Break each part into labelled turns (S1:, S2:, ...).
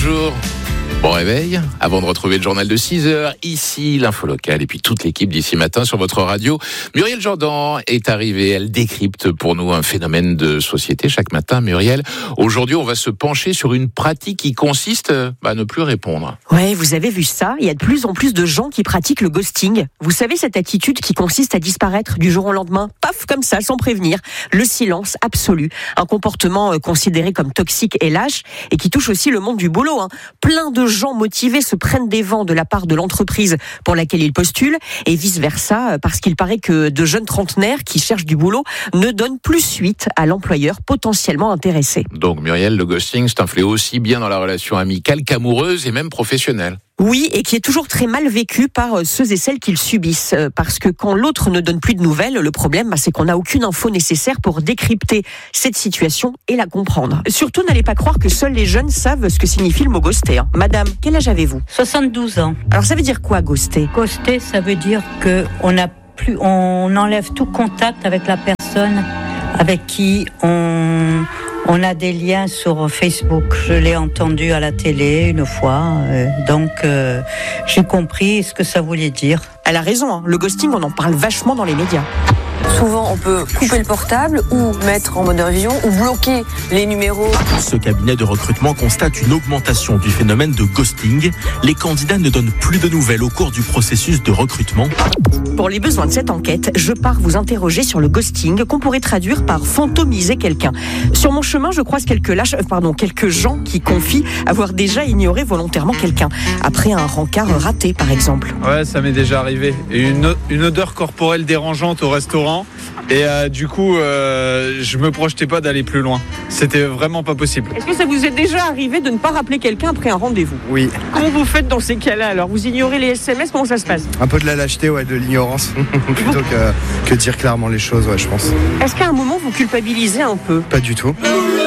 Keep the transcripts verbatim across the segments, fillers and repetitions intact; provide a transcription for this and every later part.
S1: bonjour. Bon réveil, avant de retrouver le journal de six heures, ici l'info locale et puis toute l'équipe d'ici matin sur votre radio. Muriel Jourdan est arrivée, elle décrypte pour nous un phénomène de société chaque matin. Muriel, aujourd'hui on va se pencher sur une pratique qui consiste à ne plus répondre.
S2: Ouais, vous avez vu ça, il y a de plus en plus de gens qui pratiquent le ghosting. Vous savez cette attitude qui consiste à disparaître du jour au lendemain, paf comme ça, sans prévenir. Le silence absolu, un comportement considéré comme toxique et lâche et qui touche aussi le monde du boulot. Hein. Plein de gens motivés se prennent des vents de la part de l'entreprise pour laquelle ils postulent et vice-versa, parce qu'il paraît que de jeunes trentenaires qui cherchent du boulot ne donnent plus suite à l'employeur potentiellement intéressé.
S1: Donc Muriel, le ghosting, c'est un fléau aussi bien dans la relation amicale qu'amoureuse et même professionnelle.
S2: Oui, et qui est toujours très mal vécu par ceux et celles qui le subissent. Parce que quand l'autre ne donne plus de nouvelles, le problème, c'est qu'on n'a aucune info nécessaire pour décrypter cette situation et la comprendre. Surtout, n'allez pas croire que seuls les jeunes savent ce que signifie le mot ghoster. Madame, quel âge avez-vous ?
S3: soixante-douze ans.
S2: Alors ça veut dire quoi, ghoster ?
S3: Ghoster, ça veut dire que on a plus, on enlève tout contact avec la personne avec qui on... On a des liens sur Facebook. Je l'ai entendu à la télé une fois, euh, donc euh, j'ai compris ce que ça voulait dire.
S2: Elle a raison, hein. Le ghosting, on en parle vachement dans les médias.
S4: Souvent, on peut couper le portable ou mettre en mode révision ou bloquer les numéros.
S5: Ce cabinet de recrutement constate une augmentation du phénomène de ghosting. Les candidats ne donnent plus de nouvelles au cours du processus de recrutement.
S2: Pour les besoins de cette enquête, je pars vous interroger sur le ghosting, qu'on pourrait traduire par fantomiser quelqu'un. Sur mon chemin, je croise quelques lâches, pardon, quelques gens qui confient avoir déjà ignoré volontairement quelqu'un, après un rencard raté, par exemple.
S6: Ouais, ça m'est déjà arrivé. Une, une odeur corporelle dérangeante au restaurant. Et euh, du coup, euh, je me projetais pas d'aller plus loin. C'était vraiment pas possible.
S2: Est-ce que ça vous est déjà arrivé de ne pas rappeler quelqu'un après un rendez-vous ?
S7: Oui.
S2: Comment vous faites dans ces cas-là alors ? Vous ignorez les S M S ? Comment ça se passe ?
S7: Un peu de la lâcheté, ouais, de l'ignorance, plutôt que, que dire clairement les choses, ouais, je pense.
S2: Est-ce qu'à un moment vous culpabilisez un peu ?
S7: Pas du tout.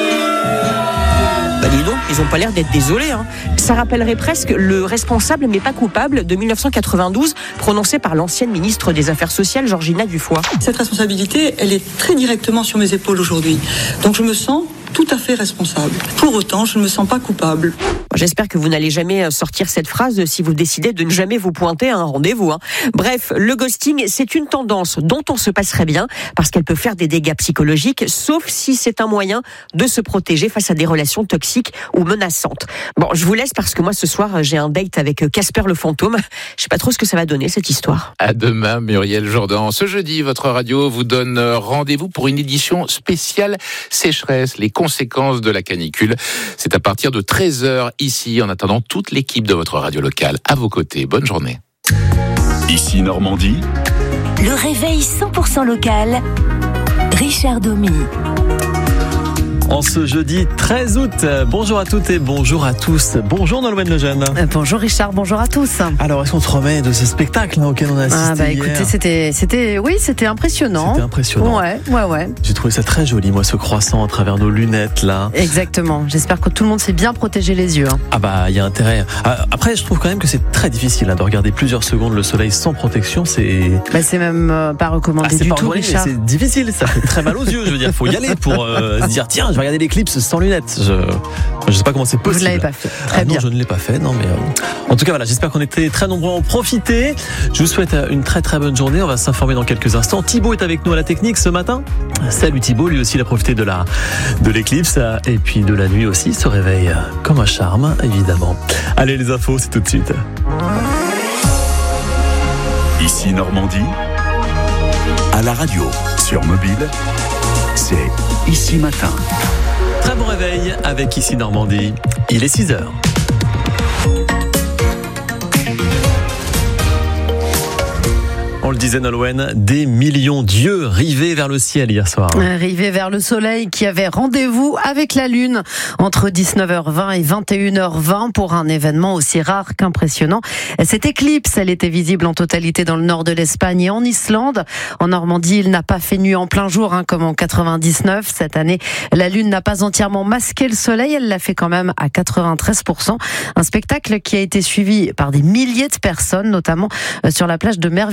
S2: Bah dis donc, ils ont pas l'air d'être désolés. Hein. Ça rappellerait presque le responsable mais pas coupable de dix-neuf cent quatre-vingt-douze, prononcé par l'ancienne ministre des Affaires sociales, Georgina Dufoy.
S8: Cette responsabilité, elle est très directement sur mes épaules aujourd'hui. Donc je me sens tout à fait responsable. Pour autant, je ne me sens pas coupable.
S2: J'espère que vous n'allez jamais sortir cette phrase si vous décidez de ne jamais vous pointer à un rendez-vous. Hein. Bref, le ghosting, c'est une tendance dont on se passerait bien parce qu'elle peut faire des dégâts psychologiques, sauf si c'est un moyen de se protéger face à des relations toxiques ou menaçantes. Bon, je vous laisse parce que moi, ce soir, j'ai un date avec Casper le fantôme. Je sais pas trop ce que ça va donner, cette histoire.
S1: À demain, Muriel Jourdan. Ce jeudi, votre radio vous donne rendez-vous pour une édition spéciale sécheresse, les conséquences de la canicule. C'est à partir de treize heures ici, en attendant toute l'équipe de votre radio locale à vos côtés. Bonne journée.
S9: Ici Normandie.
S10: Le réveil cent pour cent local. Richard Domy.
S11: En ce jeudi treize août, bonjour à toutes et bonjour à tous. Bonjour Nolwenn Lejeune.
S12: Bonjour Richard, bonjour à tous.
S11: Alors, est-ce qu'on se remet de ce spectacle hein, auquel on a assisté
S12: Ah bah
S11: hier
S12: écoutez, c'était, c'était, oui, c'était impressionnant.
S11: C'était impressionnant.
S12: Ouais, ouais, ouais.
S11: J'ai trouvé ça très joli, moi, ce croissant à travers nos lunettes là.
S12: Exactement. J'espère que tout le monde s'est bien protégé les yeux. Hein.
S11: Ah bah, il y a intérêt. Après, je trouve quand même que c'est très difficile hein, de regarder plusieurs secondes le soleil sans protection. C'est.
S12: Bah c'est même euh, pas recommandé ah,
S11: c'est
S12: du
S11: pas
S12: tout, Richard.
S11: C'est difficile, ça fait très mal aux yeux. Je veux dire, faut y aller pour euh, se dire tiens, je vais regarder l'éclipse sans lunettes. Je je sais pas comment c'est possible.
S12: Vous ne l'avez pas fait. Très
S11: ah,
S12: bien.
S11: Non, je ne l'ai pas fait. Non, mais euh, en tout cas voilà. J'espère qu'on était très nombreux à en profiter. Je vous souhaite une très très bonne journée. On va s'informer dans quelques instants. Thibaut est avec nous à la technique ce matin. Salut Thibaut. Lui aussi il a profité de la de l'éclipse et puis de la nuit aussi. Se réveille comme un charme évidemment. Allez les infos, c'est tout de suite.
S9: Ici Normandie. À la radio, sur mobile, c'est Ici Matin.
S11: Très bon réveil avec Ici Normandie. Il est six heures. On le disait Nolwenn, des millions d'yeux rivés vers le ciel hier soir.
S12: Rivés vers le soleil qui avait rendez-vous avec la lune entre dix-neuf heures vingt et vingt et une heures vingt pour un événement aussi rare qu'impressionnant. Cette éclipse, elle était visible en totalité dans le nord de l'Espagne et en Islande. En Normandie, il n'a pas fait nuit en plein jour hein, comme en quatre-vingt-dix-neuf. Cette année, la lune n'a pas entièrement masqué le soleil, elle l'a fait quand même à quatre-vingt-treize pour cent. Un spectacle qui a été suivi par des milliers de personnes, notamment sur la plage de Merville-Franceville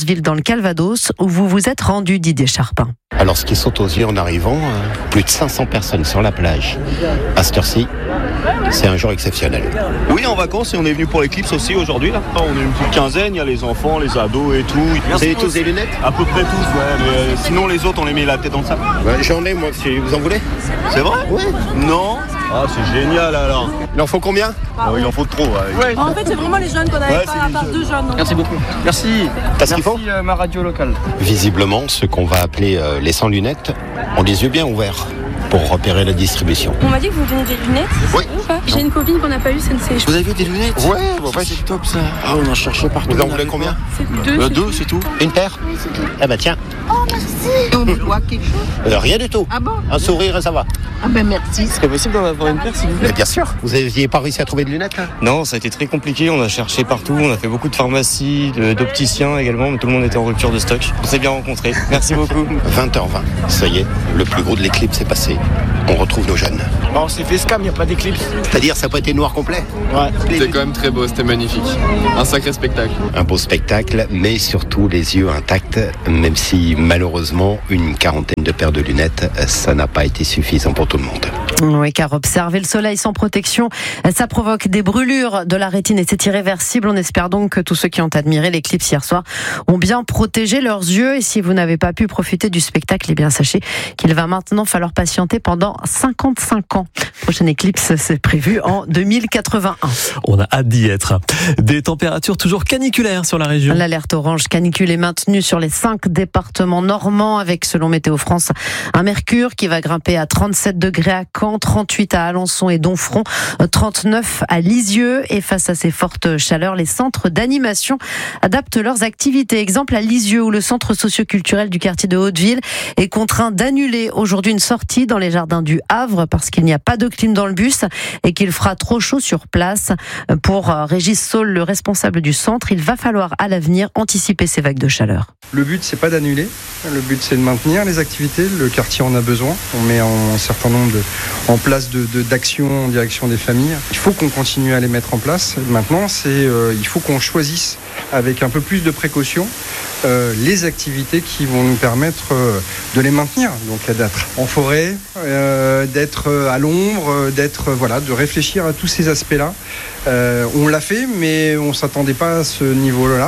S12: Franceville dans le Calvados où vous vous êtes rendu, Didier Charpin.
S13: Alors ce qui saute aux yeux en arrivant, euh, plus de cinq cents personnes sur la plage. À cette heure-ci, c'est un jour exceptionnel.
S14: Oui, en vacances et on est venu pour l'éclipse aussi aujourd'hui là. On est une petite quinzaine, il y a les enfants, les ados et tout.
S13: Vous avez tous des lunettes ?
S14: À peu près tous, ouais. Mais euh, sinon les autres on les met la tête dans le sac.
S13: Ouais, j'en ai moi, si vous en voulez ?
S14: C'est vrai ?
S13: Ouais.
S14: Non ? Ah c'est génial alors.
S13: Il en faut combien ?
S14: Ah, oui, il en faut trop. Ouais.
S4: Ouais. En fait c'est vraiment les jeunes qu'on n'avait
S14: Ouais,
S4: pas à part deux jeunes. Non.
S14: Merci beaucoup. Merci.
S13: T'as ce qu'il faut ?
S14: Merci euh, ma radio locale.
S13: Visiblement, ceux qu'on va appeler euh, les sans lunettes ont les yeux bien ouverts pour repérer la distribution.
S4: On m'a dit que vous donnez des lunettes.
S13: Oui.
S4: Ou pas ? J'ai une copine qu'on n'a pas eue, c'est
S14: Vous avez vu des lunettes ?
S13: Ouais, bon, ouais.
S14: C'est top ça. Ah on en cherchait partout.
S13: Vous en voulez combien ?
S4: C'est deux.
S14: Euh, deux c'est tout.
S13: Une paire ?
S4: Oui, c'est tout.
S13: Eh ben tiens.
S4: Oh merci. On doit quelque chose.
S13: Euh, rien du tout.
S4: Ah bon ?
S13: Un sourire et ça va.
S4: Ah ben merci.
S14: C'est possible d'en avoir une paire s'il vous plaît ?
S13: Mais bien sûr. Vous n'aviez pas réussi à trouver de lunettes là ?
S14: Non, ça a été très compliqué. On a cherché partout. On a fait beaucoup de pharmacies, de- d'opticiens également. Mais tout le monde était en rupture de stock. On s'est bien rencontrés. Merci beaucoup.
S13: vingt heures vingt. Ça y est, le plus gros de l'éclipse est passé. On retrouve nos jeunes.
S14: Bon, c'est fait scam, il n'y a pas d'éclipse.
S13: C'est-à-dire, ça n'a pas été noir complet ?
S14: Ouais.
S15: C'était quand même très beau, c'était magnifique. Un sacré spectacle.
S13: Un beau spectacle, mais surtout les yeux intacts, même si malheureusement, une quarantaine de paires de lunettes, ça n'a pas été suffisant pour tout le monde.
S12: Oui, car observer le soleil sans protection, ça provoque des brûlures de la rétine et c'est irréversible. On espère donc que tous ceux qui ont admiré l'éclipse hier soir ont bien protégé leurs yeux. Et si vous n'avez pas pu profiter du spectacle, eh bien sachez qu'il va maintenant falloir patienter pendant cinquante-cinq ans. Prochaine éclipse, c'est prévu en deux mille quatre-vingt-un.
S11: On a hâte d'y être. Des températures toujours caniculaires sur la région.
S12: L'alerte orange canicule est maintenue sur les cinq départements normands avec, selon Météo France, un mercure qui va grimper à trente-sept degrés à Caen, trente-huit à Alençon et Donfront, trente-neuf à Lisieux. Et face à ces fortes chaleurs, les centres d'animation adaptent leurs activités. Exemple à Lisieux où le centre socioculturel du quartier de Hauteville est contraint d'annuler aujourd'hui une sortie dans les jardins du Havre parce qu'il n'y a pas de clim dans le bus et qu'il fera trop chaud sur place. Pour Régis Saul, le responsable du centre, il va falloir à l'avenir anticiper ces vagues de chaleur.
S16: Le but, c'est pas d'annuler. Le but, c'est de maintenir les activités. Le quartier en a besoin. On met un certain nombre de, en place de, de, d'actions en direction des familles. Il faut qu'on continue à les mettre en place. Maintenant, c'est, euh, il faut qu'on choisisse avec un peu plus de précaution euh, les activités qui vont nous permettre euh, de les maintenir. Donc, d'être en forêt, euh, d'être à l'ombre, d'être, voilà, de réfléchir à tous ces aspects-là. Euh, on l'a fait, mais on s'attendait pas à ce niveau-là.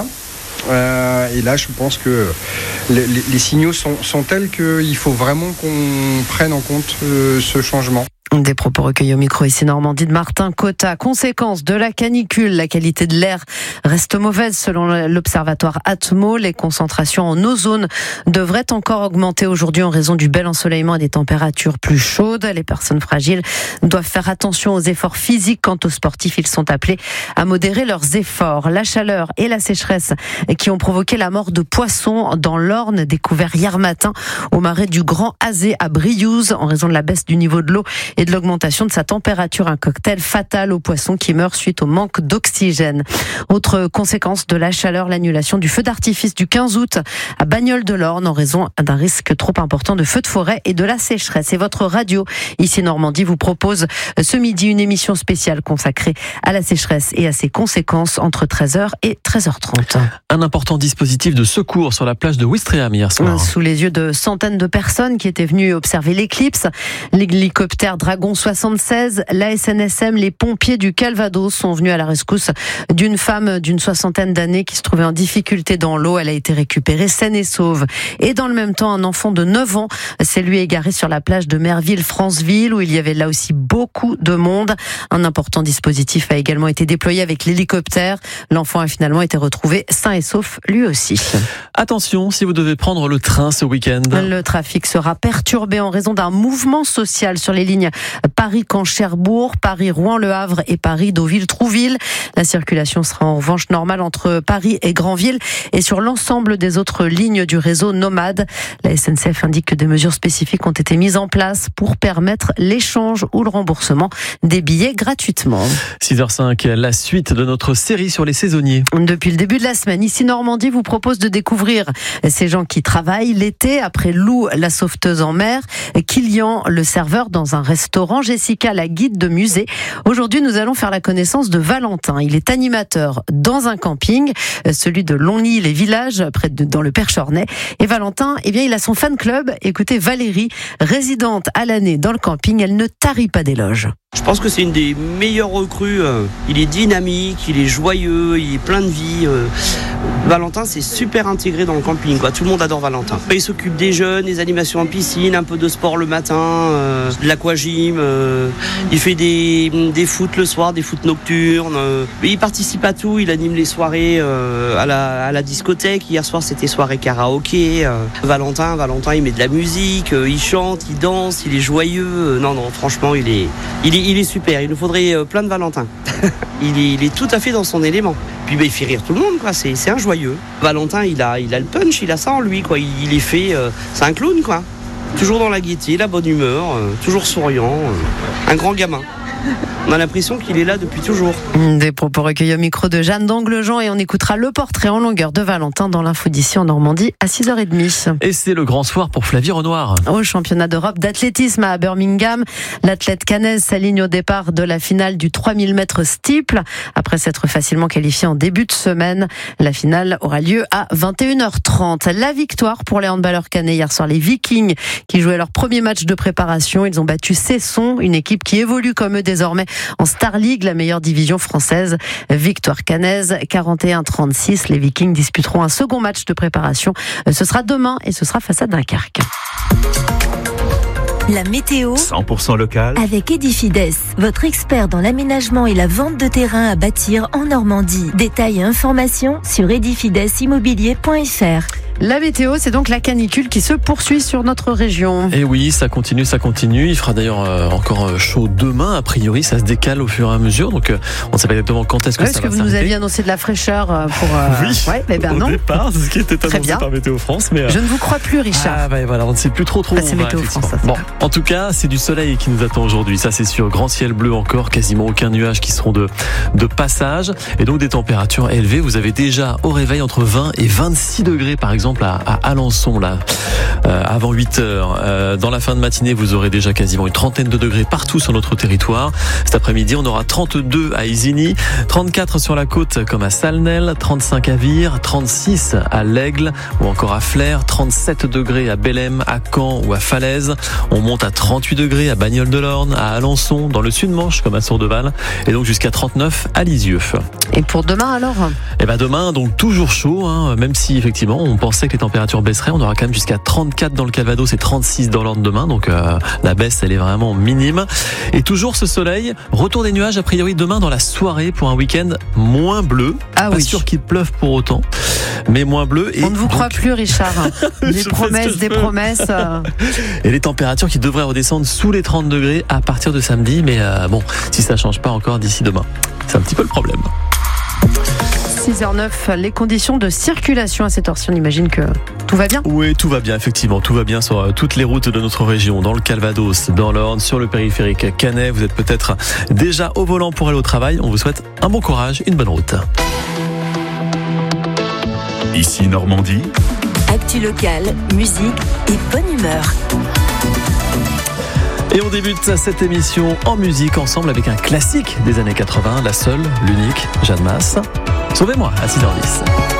S16: Euh, et là, je pense que les, les signaux sont, sont tels qu'il faut vraiment qu'on prenne en compte euh, ce changement.
S12: Des propos recueillis au micro ici Normandie de Martin Cotta. Conséquence de la canicule, la qualité de l'air reste mauvaise selon l'observatoire Atmo. Les concentrations en ozone devraient encore augmenter aujourd'hui en raison du bel ensoleillement et des températures plus chaudes. Les personnes fragiles doivent faire attention aux efforts physiques. Quant aux sportifs, ils sont appelés à modérer leurs efforts. La chaleur et la sécheresse qui ont provoqué la mort de poissons dans l'Orne, découvert hier matin au marais du Grand Azé à Briouze en raison de la baisse du niveau de l'eau et de l'augmentation de sa température, un cocktail fatal aux poissons qui meurent suite au manque d'oxygène. Autre conséquence de la chaleur, l'annulation du feu d'artifice du quinze août à Bagnoles-de-l'Orne en raison d'un risque trop important de feux de forêt et de la sécheresse. Et votre radio, ici Normandie, vous propose ce midi une émission spéciale consacrée à la sécheresse et à ses conséquences entre treize heures et treize heures trente.
S11: Un important dispositif de secours sur la plage de Ouistreham hier soir.
S12: Sous les yeux de centaines de personnes qui étaient venues observer l'éclipse, l'hélicoptère Dragon soixante-seize, la S N S M, les pompiers du Calvados sont venus à la rescousse d'une femme d'une soixantaine d'années qui se trouvait en difficulté dans l'eau. Elle a été récupérée saine et sauve. Et dans le même temps, un enfant de neuf ans s'est lui égaré sur la plage de Merville-Franceville où il y avait là aussi beaucoup de monde. Un important dispositif a également été déployé avec l'hélicoptère. L'enfant a finalement été retrouvé sain et sauf lui aussi.
S11: Attention, si vous devez prendre le train ce week-end.
S12: Le trafic sera perturbé en raison d'un mouvement social sur les lignes Paris-Caen-Cherbourg, Paris-Rouen-Le Havre et Paris-Deauville-Trouville. La circulation sera en revanche normale entre Paris et Granville et sur l'ensemble des autres lignes du réseau Nomade. La S N C F indique que des mesures spécifiques ont été mises en place pour permettre l'échange ou le remboursement des billets gratuitement.
S11: six heures cinq, la suite de notre série sur les saisonniers.
S12: Depuis le début de la semaine, ici Normandie vous propose de découvrir ces gens qui travaillent l'été après Lou, la sauveteuse en mer, Kilian, le serveur dans un restaurant restaurant. Jessica, la guide de musée. Aujourd'hui, nous allons faire la connaissance de Valentin. Il est animateur dans un camping, celui de Longny, les villages, près de, dans le Perchornay. Et Valentin, eh bien, il a son fan club. Écoutez, Valérie, résidente à l'année dans le camping, elle ne tarit pas d'éloges.
S17: Je pense que c'est une des meilleures recrues. Il est dynamique, il est joyeux, il est plein de vie. Valentin, c'est super intégré dans le camping, quoi. Tout le monde adore Valentin. Il s'occupe des jeunes, des animations en piscine, un peu de sport le matin, euh, de l'aquagym. Euh, il fait des, des foot le soir, des foot nocturnes. Euh, il participe à tout. Il anime les soirées euh, à, la, à la discothèque. Hier soir, c'était soirée karaoké. Euh, Valentin, Valentin, il met de la musique, euh, il chante, il danse, il est joyeux. Euh, non, non, franchement, il est, il est, il est super. Il nous faudrait euh, plein de Valentin. il, est, il est tout à fait dans son élément. Puis bah, il fait rire tout le monde, quoi. C'est, c'est un joyeux. Valentin, il a, il a le punch, il a ça en lui, quoi. Il, il est fait, euh, c'est un clown, quoi. Toujours dans la gaieté, la bonne humeur, euh, toujours souriant, euh, un grand gamin. On a l'impression qu'il est là depuis toujours.
S12: Des propos recueillis au micro de Jeanne d'Anglejean et on écoutera le portrait en longueur de Valentin dans l'info d'ici en Normandie à six heures trente.
S11: Et c'est le grand soir pour Flavie Renoir.
S12: Au championnat d'Europe d'athlétisme à Birmingham, l'athlète caennaise s'aligne au départ de la finale du trois mille mètres steeple. Après s'être facilement qualifiée en début de semaine, la finale aura lieu à vingt et une heures trente. La victoire pour les handballeurs caennais hier soir, les Vikings qui jouaient leur premier match de préparation. Ils ont battu Cesson, une équipe qui évolue comme eux désormais en Star League, la meilleure division française. Victoire caennaise, quarante et un à trente-six. Les Vikings disputeront un second match de préparation. Ce sera demain et ce sera face à Dunkerque.
S10: La météo
S9: cent pour cent local
S10: avec Edifides, votre expert dans l'aménagement et la vente de terrain à bâtir en Normandie. Détails et informations sur edifides immobilier point f r.
S12: La météo, c'est donc la canicule qui se poursuit sur notre région.
S11: Et oui, ça continue, ça continue. Il fera d'ailleurs euh, encore chaud demain. A priori, ça se décale au fur et à mesure. Donc, euh, on ne sait pas exactement quand est-ce que
S12: ouais,
S11: ça
S12: va
S11: s'arrêter.
S12: Est-ce que vous nous aviez annoncé de la fraîcheur pour... Euh...
S11: Oui,
S12: ouais, mais ben
S11: au
S12: non.
S11: départ, c'est ce qui était annoncé par Météo France. Mais, euh...
S12: Je ne vous crois plus, Richard.
S11: Ah bah voilà, on ne sait plus trop trop.
S12: Bah, c'est
S11: va,
S12: Météo France. Ça,
S11: bon, en tout cas, c'est du soleil qui nous attend aujourd'hui. Ça, c'est sûr. Grand ciel bleu encore, quasiment aucun nuage qui seront de, de passage. Et donc, des températures élevées. Vous avez déjà au réveil entre vingt et vingt-six degrés, par exemple, à, à Alençon. Là, euh, avant huit heures. Euh, dans la fin de matinée, vous aurez déjà quasiment une trentaine de degrés partout sur notre territoire. Cet après-midi, on aura trente-deux à Isigny, trente-quatre sur la côte comme à Salnel, trente-cinq à Vire, trente-six à l'Aigle ou encore à Flers, trente-sept degrés à Bellem, à Caen ou à Falaise. On monte à trente-huit degrés à Bagnoles-de-l'Orne, à Alençon, dans le Sud-Manche comme à Sourdeval et donc jusqu'à trente-neuf à Lisieux.
S12: Et pour demain alors ?
S11: Eh ben demain, donc toujours chaud, hein, même si effectivement on pensait que les températures baisseraient, on aura quand même jusqu'à trente-quatre dans le Calvados et trente-six dans l'Orne demain, donc euh, la baisse elle est vraiment minime. Et toujours ce soleil, retour des nuages a priori demain dans la soirée pour un week-end moins bleu.
S12: Ah
S11: pas
S12: oui.
S11: sûr qu'il pleuve pour autant, mais moins bleu. Et
S12: on ne vous
S11: donc...
S12: croit plus, Richard. Des promesses, des promesses. Euh...
S11: Et les températures qui devraient redescendre sous les trente degrés à partir de samedi, mais euh, bon, si ça change pas encore d'ici demain, c'est un petit peu le problème.
S12: six heures neuf, les conditions de circulation à cette heure-ci, on imagine que tout va bien ?
S11: Oui, tout va bien, effectivement. Tout va bien sur toutes les routes de notre région, dans le Calvados, dans l'Orne, sur le périphérique caennais. Vous êtes peut-être déjà au volant pour aller au travail. On vous souhaite un bon courage, une bonne route.
S9: Ici Normandie.
S10: Actu locale, musique et bonne humeur.
S11: Et on débute cette émission en musique ensemble avec un classique des années quatre-vingts, la seule, l'unique, Jeanne Masse. Sauvez-moi à six heures dix.